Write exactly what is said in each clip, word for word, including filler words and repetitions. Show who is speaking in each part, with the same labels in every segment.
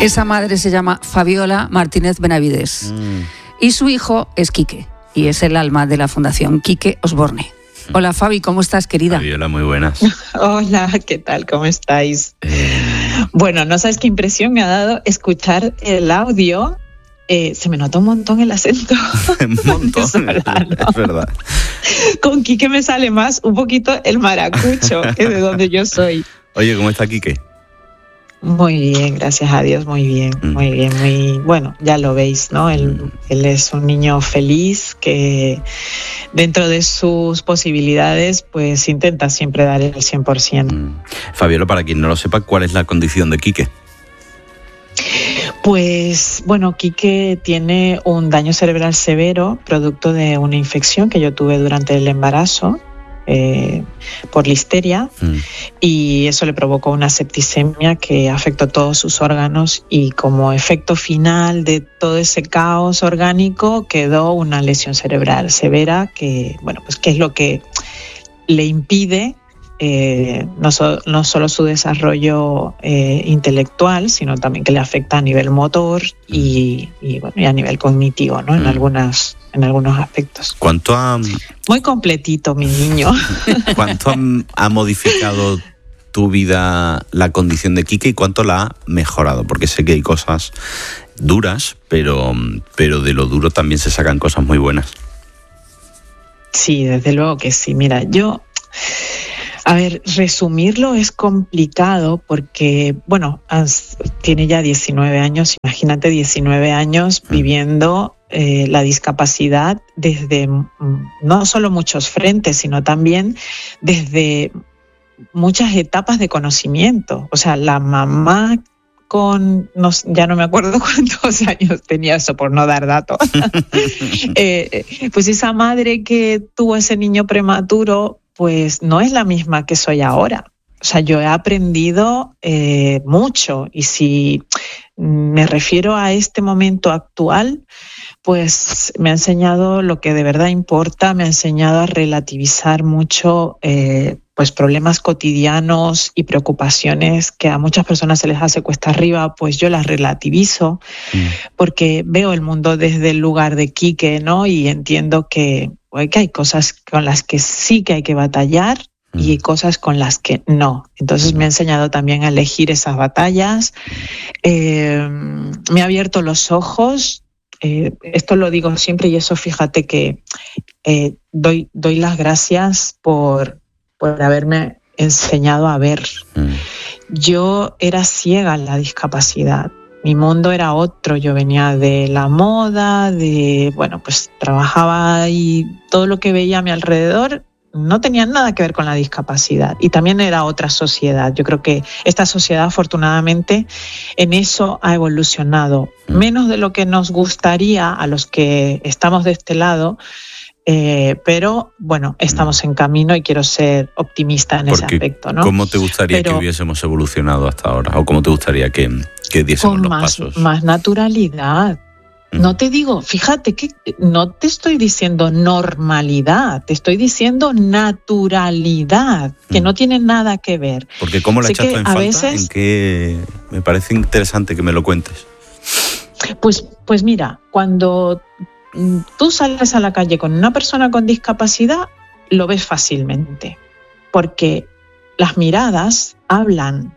Speaker 1: Esa madre se llama Fabiola Martínez Benavides mm. y su hijo es Quique y es el alma de la Fundación Quique Osborne. Hola Fabi, ¿cómo estás, querida?
Speaker 2: Fabiola, muy buenas.
Speaker 3: Hola, ¿qué tal? ¿Cómo estáis?
Speaker 2: Eh...
Speaker 3: Bueno, no sabes qué impresión me ha dado escuchar el audio. Eh, se me nota un montón el acento.
Speaker 2: Un montón, es verdad.
Speaker 3: Con Quique me sale más un poquito el maracucho, que es de donde yo soy.
Speaker 2: Oye, ¿cómo está Quique?
Speaker 3: Muy bien, gracias a Dios, muy bien, mm. muy bien, muy bueno, ya lo veis, ¿no? Él, mm. él es un niño feliz que dentro de sus posibilidades pues intenta siempre dar el cien por ciento.
Speaker 2: Mm. Fabiola, para quien no lo sepa, ¿cuál es la condición de Quique?
Speaker 3: Pues bueno, Quique tiene un daño cerebral severo producto de una infección que yo tuve durante el embarazo. Eh, por listeria mm. y eso le provocó una septicemia que afectó todos sus órganos y como efecto final de todo ese caos orgánico quedó una lesión cerebral severa que, bueno, pues que es lo que le impide eh, no, so, no solo su desarrollo eh, intelectual, sino también que le afecta a nivel motor y, y, bueno, y a nivel cognitivo, ¿no? En mm. algunas en algunos aspectos.
Speaker 2: ¿Cuánto ha...
Speaker 3: Muy completito, mi niño.
Speaker 2: ¿Cuánto ha modificado tu vida la condición de Quique y cuánto la ha mejorado? Porque sé que hay cosas duras, pero, pero de lo duro también se sacan cosas muy buenas.
Speaker 3: Sí, desde luego que sí. Mira, yo... A ver, resumirlo es complicado porque, bueno, tiene ya diecinueve años, imagínate diecinueve años viviendo eh, la discapacidad desde no solo muchos frentes, sino también desde muchas etapas de conocimiento. O sea, la mamá con, no, ya no me acuerdo cuántos años tenía eso por no dar datos, eh, pues esa madre que tuvo ese niño prematuro, pues no es la misma que soy ahora. O sea, yo he aprendido eh, mucho y si me refiero a este momento actual, pues me ha enseñado lo que de verdad importa, me ha enseñado a relativizar mucho eh, pues problemas cotidianos y preocupaciones que a muchas personas se les hace cuesta arriba, pues yo las relativizo mm. porque veo el mundo desde el lugar de Quique, ¿no? Y entiendo que que hay cosas con las que sí que hay que batallar y cosas con las que no. Entonces me ha enseñado también a elegir esas batallas. Eh, me ha abierto los ojos. Eh, esto lo digo siempre y eso fíjate que eh, doy, doy las gracias por, por haberme enseñado a ver. Yo era ciega en la discapacidad. Mi mundo era otro, yo venía de la moda, de, bueno, pues trabajaba y todo lo que veía a mi alrededor no tenía nada que ver con la discapacidad y también era otra sociedad. Yo creo que esta sociedad afortunadamente en eso ha evolucionado, menos de lo que nos gustaría a los que estamos de este lado, Eh, pero bueno, estamos en camino y quiero ser optimista en
Speaker 2: Porque,
Speaker 3: ese aspecto, ¿no?
Speaker 2: ¿Cómo te gustaría pero, que hubiésemos evolucionado hasta ahora? ¿O cómo te gustaría que, que diésemos
Speaker 3: con
Speaker 2: los
Speaker 3: más,
Speaker 2: pasos?
Speaker 3: Más naturalidad. Mm. No te digo, fíjate que no te estoy diciendo normalidad, te estoy diciendo naturalidad, que mm. no tiene nada que ver.
Speaker 2: Porque ¿cómo la
Speaker 3: sé
Speaker 2: echas tú en falta?
Speaker 3: Veces,
Speaker 2: ¿En qué? Me parece interesante que me lo cuentes.
Speaker 3: Pues, pues mira, cuando tú sales a la calle con una persona con discapacidad, lo ves fácilmente, porque las miradas hablan.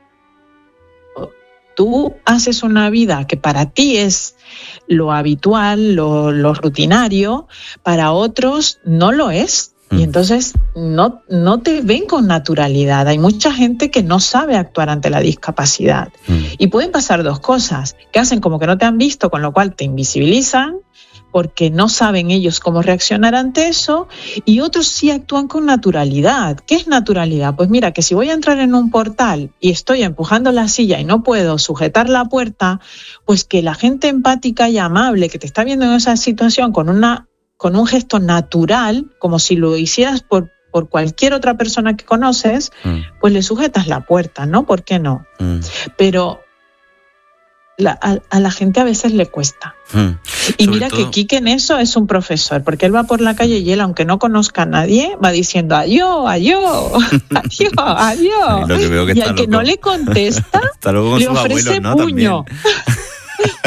Speaker 3: Tú haces una vida que para ti es lo habitual, lo, lo rutinario, para otros no lo es. Mm. Y entonces no, no te ven con naturalidad. Hay mucha gente que no sabe actuar ante la discapacidad. Mm. Y pueden pasar dos cosas, que hacen como que no te han visto, con lo cual te invisibilizan, porque no saben ellos cómo reaccionar ante eso, y otros sí actúan con naturalidad. ¿Qué es naturalidad? Pues mira, que si voy a entrar en un portal y estoy empujando la silla y no puedo sujetar la puerta, pues que la gente empática y amable que te está viendo en esa situación con, una, con un gesto natural, como si lo hicieras por, por cualquier otra persona que conoces, mm. pues le sujetas la puerta, ¿no? ¿Por qué no? Mm. Pero La, a, a la gente a veces le cuesta. Hmm. Y Sobre mira todo... que Quique en eso es un profesor, porque él va por la calle y él, aunque no conozca a nadie, va diciendo adiós, adiós, adiós, adiós.
Speaker 2: Y, lo que veo que
Speaker 3: y al que no le contesta, le ofrece
Speaker 2: abuelos, ¿no?
Speaker 3: puño.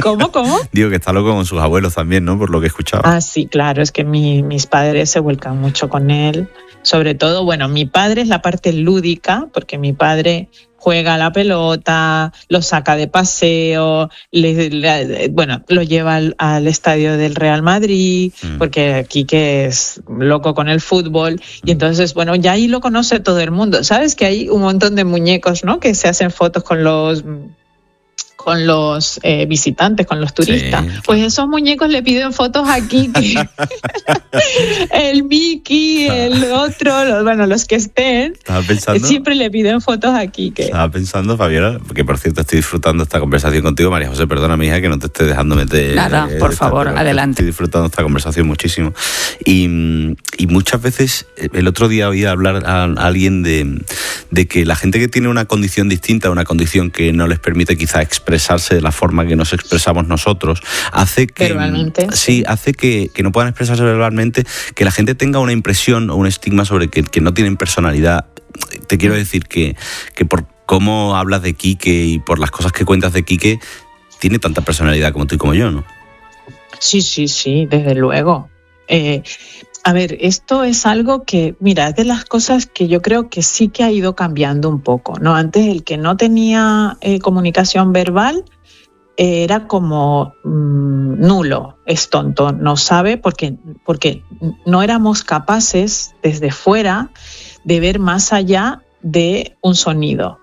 Speaker 3: ¿Cómo, cómo?
Speaker 2: Digo que está loco con sus abuelos también, ¿no? Por lo que he escuchado.
Speaker 3: Ah, sí, claro, es que mi, mis padres se vuelcan mucho con él. Sobre todo, bueno, mi padre es la parte lúdica, porque mi padre juega a la pelota, lo saca de paseo, le, le, bueno, lo lleva al, al estadio del Real Madrid, mm. porque Quique es loco con el fútbol, y entonces, bueno, ya ahí lo conoce todo el mundo. ¿Sabes que hay un montón de muñecos, ¿no?, que se hacen fotos con los... con los eh, visitantes, con los turistas? Sí. Pues esos muñecos le piden fotos a Quique. El Mickey, el otro, los, bueno, los que estén,
Speaker 2: estaba pensando,
Speaker 3: siempre le piden fotos a Quique.
Speaker 2: Estaba pensando, Fabiola, porque por cierto estoy disfrutando esta conversación contigo, María José, perdona, mi hija, que no te esté dejando meter...
Speaker 1: Nada,
Speaker 2: eh,
Speaker 1: por favor,
Speaker 2: esta,
Speaker 1: adelante.
Speaker 2: Estoy disfrutando esta conversación muchísimo. Y, y muchas veces, el otro día oí hablar a, a alguien de, de que la gente que tiene una condición distinta, una condición que no les permite quizá expresar expresarse de la forma que nos expresamos nosotros, hace que
Speaker 3: verbalmente,
Speaker 2: sí, hace que, que no puedan expresarse verbalmente, que la gente tenga una impresión o un estigma sobre que, que no tienen personalidad. Te quiero decir que, que por cómo hablas de Quique y por las cosas que cuentas de Quique, tiene tanta personalidad como tú y como yo, ¿no?
Speaker 3: Sí, sí, sí, desde luego. Eh, a ver, esto es algo que, mira, es de las cosas que yo creo que sí que ha ido cambiando un poco, ¿no? Antes el que no tenía eh, comunicación verbal eh, era como mmm, nulo, es tonto, no sabe, porque, porque no éramos capaces desde fuera de ver más allá de un sonido,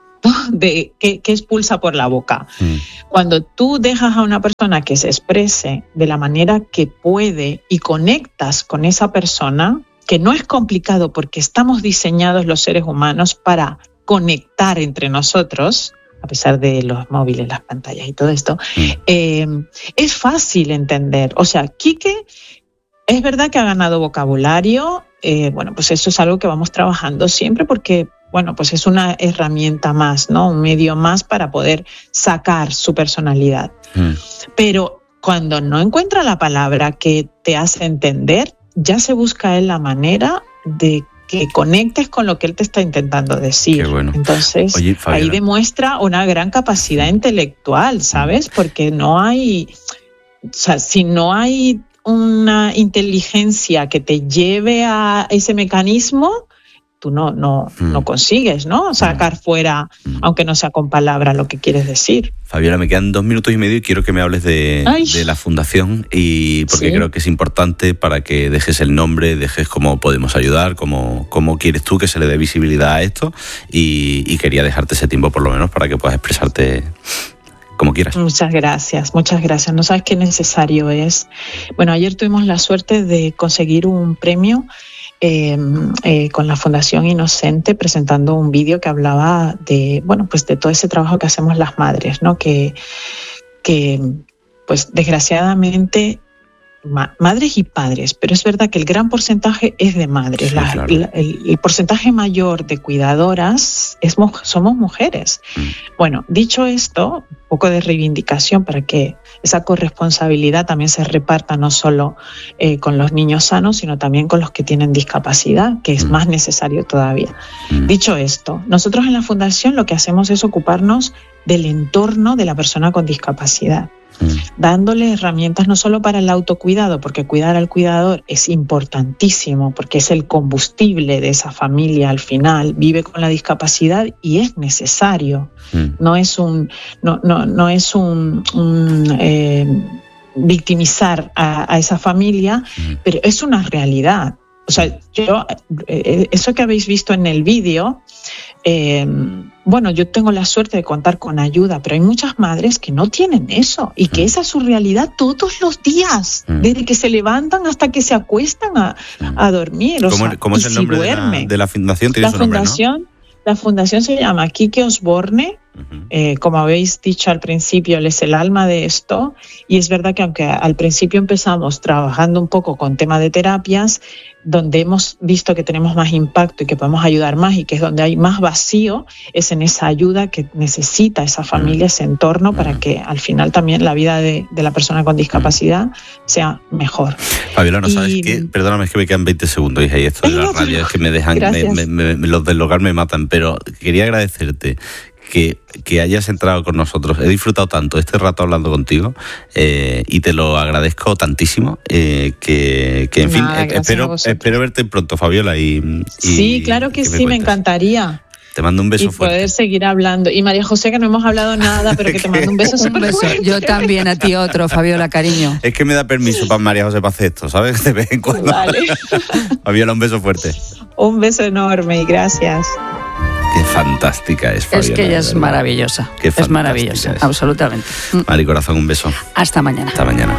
Speaker 3: de que, que expulsa por la boca. Mm. Cuando tú dejas a una persona que se exprese de la manera que puede y conectas con esa persona, que no es complicado porque estamos diseñados los seres humanos para conectar entre nosotros, a pesar de los móviles, las pantallas y todo esto, mm. eh, es fácil entender. O sea, Quique es verdad que ha ganado vocabulario, eh, bueno, pues eso es algo que vamos trabajando siempre porque bueno, pues es una herramienta más, ¿no? Un medio más para poder sacar su personalidad. Mm. Pero cuando no encuentra la palabra que te hace entender, ya se busca él la manera de que conectes con lo que él te está intentando decir.
Speaker 2: Qué bueno.
Speaker 3: Entonces, Oye, ahí demuestra una gran capacidad intelectual, ¿sabes? Porque no hay, o sea, si no hay una inteligencia que te lleve a ese mecanismo, tú no, no, mm. no consigues, ¿no? Sacar fuera, mm. aunque no sea con palabras, lo que quieres decir.
Speaker 2: Fabiola, me quedan dos minutos y medio y quiero que me hables de, de la fundación, y porque ¿Sí? creo que es importante para que dejes el nombre, dejes cómo podemos ayudar, cómo, cómo quieres tú que se le dé visibilidad a esto, y, y quería dejarte ese tiempo por lo menos para que puedas expresarte como quieras.
Speaker 3: Muchas gracias, muchas gracias. No sabes qué necesario es. Bueno, ayer tuvimos la suerte de conseguir un premio Eh, eh, con la Fundación Inocente, presentando un vídeo que hablaba de, bueno, pues de todo ese trabajo que hacemos las madres, ¿no? Que, que pues desgraciadamente ma- madres y padres, pero es verdad que el gran porcentaje es de madres. Sí, la, claro. la, el, el porcentaje mayor de cuidadoras es, somos mujeres. Mm. Bueno, dicho esto, un poco de reivindicación para que esa corresponsabilidad también se reparta no solo eh, con los niños sanos, sino también con los que tienen discapacidad, que es mm. más necesario todavía. Mm. Dicho esto, nosotros en la Fundación lo que hacemos es ocuparnos del entorno de la persona con discapacidad, mm. dándole herramientas no solo para el autocuidado, porque cuidar al cuidador es importantísimo, porque es el combustible de esa familia al final, vive con la discapacidad y es necesario. Mm. No es un, no, no, no es un, un eh, victimizar a, a esa familia, mm. pero es una realidad. O sea, yo, eh, eso que habéis visto en el vídeo, eh, bueno, yo tengo la suerte de contar con ayuda, pero hay muchas madres que no tienen eso y que mm. esa es su realidad todos los días, mm. desde que se levantan hasta que se acuestan a, mm. a dormir. O
Speaker 2: ¿Cómo,
Speaker 3: sea,
Speaker 2: ¿cómo es el
Speaker 3: si
Speaker 2: nombre de la, de la fundación? ¿Tiene
Speaker 3: la
Speaker 2: su nombre,
Speaker 3: fundación,
Speaker 2: ¿no?
Speaker 3: La fundación se llama Quique Osborne. Uh-huh. Eh, como habéis dicho al principio, él es el alma de esto, y es verdad que aunque al principio empezamos trabajando un poco con tema de terapias, donde hemos visto que tenemos más impacto y que podemos ayudar más y que es donde hay más vacío, es en esa ayuda que necesita esa familia, uh-huh. ese entorno, uh-huh. para que al final también la vida de, de la persona con discapacidad uh-huh. sea mejor.
Speaker 2: Fabiola, no y... sabes qué, perdóname, es que me quedan veinte segundos, hija, y esto de la radio es que me dejan, me, me, me, los del hogar me matan, pero quería agradecerte que, que hayas entrado con nosotros. He disfrutado tanto este rato hablando contigo eh, y te lo agradezco tantísimo. Eh, que, que, en Nada, fin, eh, espero, espero verte pronto, Fabiola. Y, y
Speaker 3: sí, claro que, que sí, me, me encantaría.
Speaker 2: Te mando un beso
Speaker 3: y
Speaker 2: fuerte.
Speaker 3: Y poder seguir hablando. Y María José, que no hemos hablado nada, pero que te mando un beso súper fuerte.
Speaker 1: Yo también, a ti otro, Fabiola, cariño.
Speaker 2: Es que me da permiso para María José para hacer esto, ¿sabes? De vez en cuando.
Speaker 3: Vale.
Speaker 2: Fabiola, un beso fuerte.
Speaker 3: Un beso enorme y gracias.
Speaker 2: Qué fantástica es, Fabiola.
Speaker 1: Es que ella es maravillosa. Qué es maravillosa, es. absolutamente.
Speaker 2: Mari Corazón, un beso.
Speaker 1: Hasta mañana.
Speaker 2: Hasta mañana.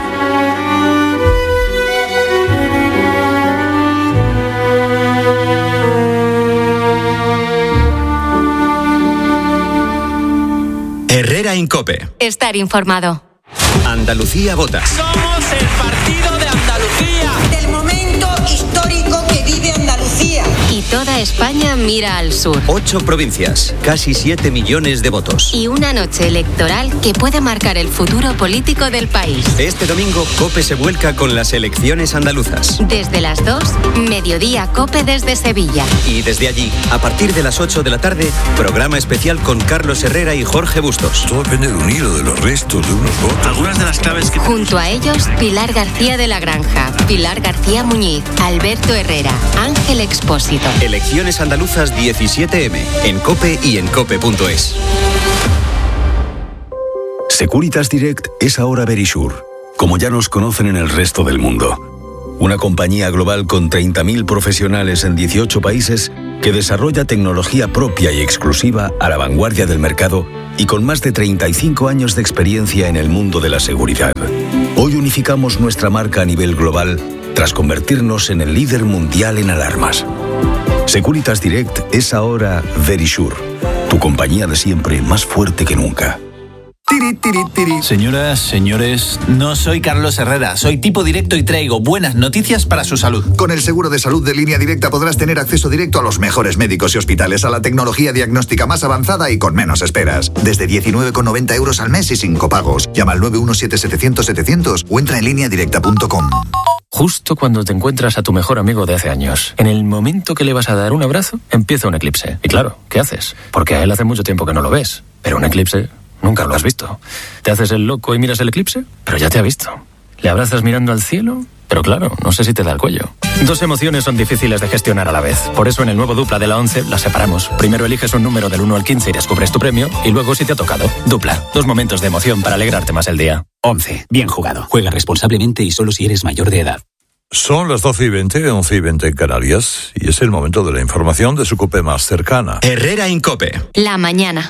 Speaker 4: Herrera Incope.
Speaker 5: Estar informado.
Speaker 4: Andalucía vota.
Speaker 6: Somos el partido de Andalucía.
Speaker 7: Del momento histórico que vive Andalucía.
Speaker 5: Y toda España mira al sur.
Speaker 4: Ocho provincias, casi siete millones de votos.
Speaker 5: Y una noche electoral que puede marcar el futuro político del país.
Speaker 4: Este domingo, COPE se vuelca con las elecciones andaluzas.
Speaker 5: Desde las dos, Mediodía COPE desde Sevilla.
Speaker 4: Y desde allí, a partir de las ocho de la tarde, programa especial con Carlos Herrera y Jorge Bustos.
Speaker 8: Todo depende de un hilo, de los restos, de unos votos.
Speaker 6: Algunas de las claves que...
Speaker 5: Junto a ellos, Pilar García de la Granja, Pilar García Muñiz, Alberto Herrera, Ángel Expósito.
Speaker 4: Elecciones andaluzas diecisiete eme, en COPE y en cope punto es.
Speaker 9: Securitas Direct es ahora Verisure, como ya nos conocen en el resto del mundo. Una compañía global con treinta mil profesionales en dieciocho países que desarrolla tecnología propia y exclusiva a la vanguardia del mercado y con más de treinta y cinco años de experiencia en el mundo de la seguridad. Hoy unificamos nuestra marca a nivel global tras convertirnos en el líder mundial en alarmas. Securitas Direct es ahora Verisure, tu compañía de siempre más fuerte que nunca.
Speaker 10: Tiri, tiri, tiri. Señoras, señores, no soy Carlos Herrera, soy tipo directo y traigo buenas noticias para su salud.
Speaker 11: Con el seguro de salud de Línea Directa podrás tener acceso directo a los mejores médicos y hospitales, a la tecnología diagnóstica más avanzada y con menos esperas. Desde diecinueve con noventa euros al mes y sin copagos. Llama al nueve uno siete setecientos setecientos o entra en línea directa punto com.
Speaker 10: Justo cuando te encuentras a tu mejor amigo de hace años, en el momento que le vas a dar un abrazo, empieza un eclipse. Y claro, ¿qué haces? Porque a él hace mucho tiempo que no lo ves. Pero un eclipse... nunca lo has visto. ¿Te haces el loco y miras el eclipse? Pero ya te ha visto. ¿Le abrazas mirando al cielo? Pero claro, no sé si te da el cuello. Dos emociones son difíciles de gestionar a la vez. Por eso en el nuevo Dupla de la once las separamos. Primero eliges un número del uno al quince y descubres tu premio. Y luego si te ha tocado. Dupla. Dos momentos de emoción para alegrarte más el día.
Speaker 12: once. Bien jugado. Juega responsablemente y solo si eres mayor de edad.
Speaker 8: Son las doce y veinte, once y veinte en Canarias. Y es el momento de la información de su COPE más cercana.
Speaker 4: Herrera Incope.
Speaker 5: La mañana.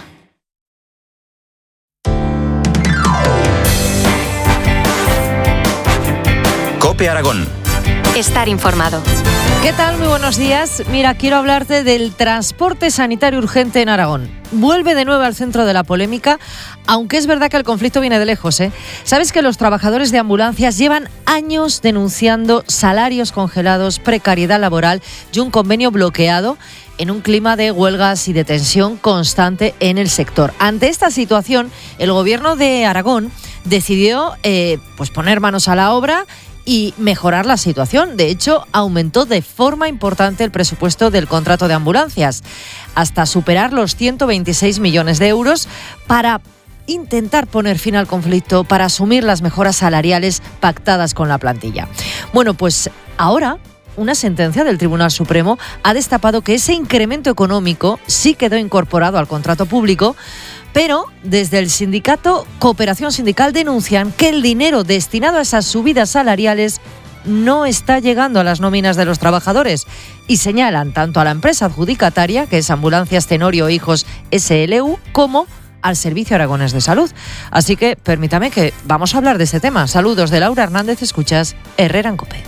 Speaker 4: COPE Aragón.
Speaker 5: Estar informado.
Speaker 13: ¿Qué tal? Muy buenos días. Mira, quiero hablarte del transporte sanitario urgente en Aragón. Vuelve de nuevo al centro de la polémica, aunque es verdad que el conflicto viene de lejos, ¿eh? Sabes que los trabajadores de ambulancias llevan años denunciando salarios congelados, precariedad laboral y un convenio bloqueado en un clima de huelgas y de tensión constante en el sector. Ante esta situación, el gobierno de Aragón decidió eh, pues poner manos a la obra y mejorar la situación. De hecho, aumentó de forma importante el presupuesto del contrato de ambulancias, hasta superar los ciento veintiséis millones de euros para intentar poner fin al conflicto, para asumir las mejoras salariales pactadas con la plantilla. Bueno, pues ahora una sentencia del Tribunal Supremo ha destapado que ese incremento económico sí quedó incorporado al contrato público, pero desde el sindicato Cooperación Sindical denuncian que el dinero destinado a esas subidas salariales no está llegando a las nóminas de los trabajadores y señalan tanto a la empresa adjudicataria, que es Ambulancias Tenorio Hijos S L U, como al Servicio Aragonés de Salud. Así que permítame que vamos a hablar de este tema. Saludos de Laura Hernández, escuchas Herrera en COPE.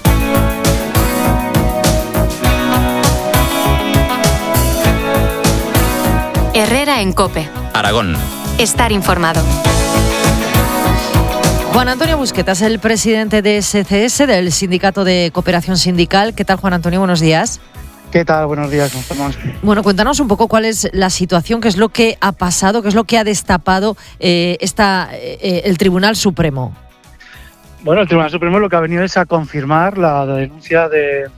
Speaker 5: Herrera en COPE.
Speaker 4: Aragón.
Speaker 5: Estar informado.
Speaker 13: Juan Antonio Busquetas, el presidente de S C S, del Sindicato de Cooperación Sindical. ¿Qué tal, Juan Antonio? Buenos días.
Speaker 14: ¿Qué tal? Buenos días, ¿cómo estamos?
Speaker 13: Bueno, cuéntanos un poco cuál es la situación, qué es lo que ha pasado, qué es lo que ha destapado eh, esta, eh, el Tribunal Supremo.
Speaker 14: Bueno, el Tribunal Supremo lo que ha venido es a confirmar la denuncia de,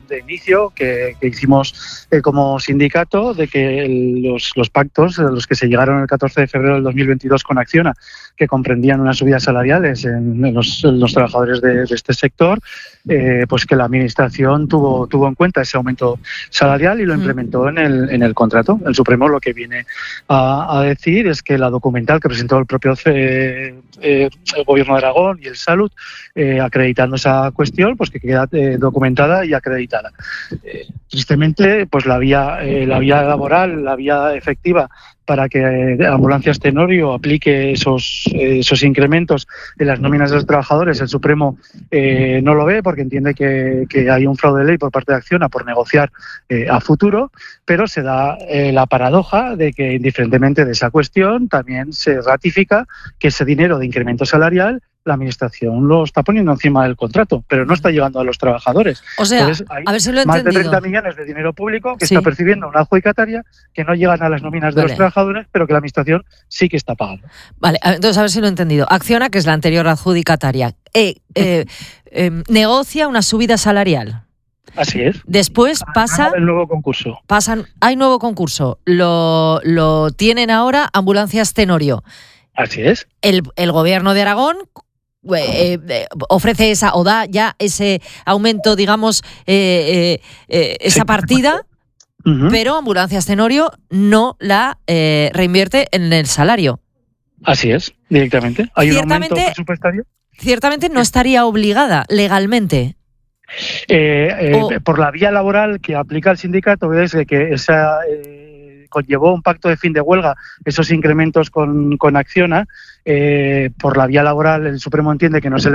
Speaker 14: de inicio que, que hicimos eh, como sindicato de que el, los, los pactos, los que se llegaron el catorce de febrero del dos mil veintidós con Acciona, que comprendían unas subidas salariales en, en, los, en los trabajadores de, de este sector, eh, pues que la Administración tuvo, tuvo en cuenta ese aumento salarial y lo implementó en el, en el contrato. El Supremo lo que viene a, a decir es que la documental que presentó el propio eh, eh, el Gobierno de Aragón y el Salud, eh, acreditando esa cuestión, pues que queda eh, documentada y acreditada. Eh, tristemente, pues la vía, eh, la vía laboral, la vía efectiva para que eh, Ambulancias Tenorio aplique esos, eh, esos incrementos en las nóminas de los trabajadores, el Supremo eh, no lo ve porque entiende que, que hay un fraude de ley por parte de Acciona por negociar eh, a futuro, pero se da eh, la paradoja de que, indiferentemente de esa cuestión, también se ratifica que ese dinero de incremento salarial la Administración lo está poniendo encima del contrato, pero no está llegando a los trabajadores.
Speaker 13: O sea, Entonces, hay a ver si lo he
Speaker 14: más
Speaker 13: entendido.
Speaker 14: de treinta millones de dinero público que
Speaker 13: sí.
Speaker 14: está percibiendo una adjudicataria que no llegan a las nóminas de vale. los trabajadores, pero que la Administración sí que está pagando.
Speaker 13: Vale, entonces a ver si lo he entendido. Acciona, que es la anterior adjudicataria, eh, eh, eh, negocia una subida salarial.
Speaker 14: Así es.
Speaker 13: Después pasa
Speaker 14: el nuevo concurso.
Speaker 13: Pasan, hay nuevo concurso. Lo, lo tienen ahora Ambulancias Tenorio.
Speaker 14: Así es.
Speaker 13: El, el Gobierno de Aragón Eh, eh, ofrece esa o da ya ese aumento, digamos, eh, eh, eh, esa partida, uh-huh. pero Ambulancias Tenorio no la eh, reinvierte en el salario.
Speaker 14: Así es, directamente. Hay
Speaker 13: ciertamente,
Speaker 14: un aumento presupuestario.
Speaker 13: Ciertamente no estaría obligada legalmente.
Speaker 14: Eh, eh,
Speaker 13: o,
Speaker 14: por la vía laboral que aplica el sindicato es de que esa eh, conllevó un pacto de fin de huelga, esos incrementos con, con Acciona. Eh, por la vía laboral el Supremo entiende que no se le